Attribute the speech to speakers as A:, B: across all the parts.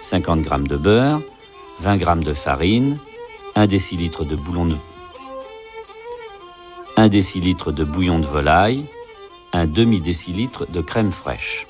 A: 50 g de beurre, 20 g de farine, 1 décilitre de bouillon de volaille, un demi-décilitre de crème fraîche.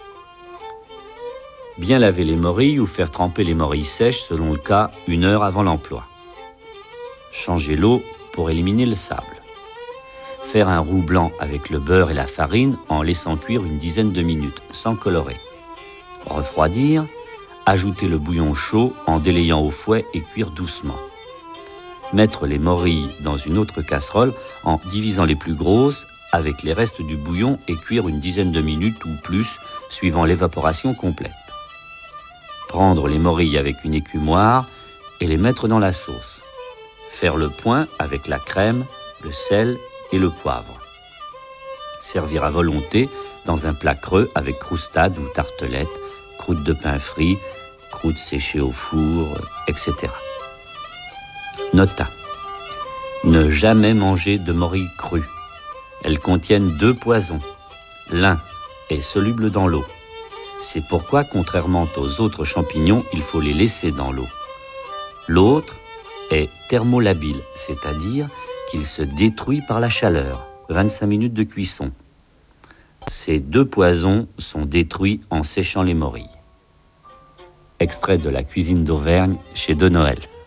A: Bien laver les morilles ou faire tremper les morilles sèches, selon le cas, 1 heure avant l'emploi. Changer l'eau pour éliminer le sable. Faire un roux blanc avec le beurre et la farine en laissant cuire une dizaine de minutes, sans colorer. Refroidir, ajouter le bouillon chaud en délayant au fouet et cuire doucement. Mettre les morilles dans une autre casserole en divisant les plus grosses avec les restes du bouillon et cuire une dizaine de minutes ou plus, suivant l'évaporation complète. Prendre les morilles avec une écumoire et les mettre dans la sauce. Faire le point avec la crème, le sel et le poivre. Servir à volonté dans un plat creux avec croustade ou tartelette, croûte de pain frit, croûte séchée au four, etc. Nota. Ne jamais manger de morilles crues. Elles contiennent 2 poisons. L'un est soluble dans l'eau. C'est pourquoi, contrairement aux autres champignons, il faut les laisser dans l'eau. L'autre est thermolabile, c'est-à-dire qu'il se détruit par la chaleur, 25 minutes de cuisson. Ces 2 poisons sont détruits en séchant les morilles. Extrait de La cuisine d'Auvergne chez De Noël.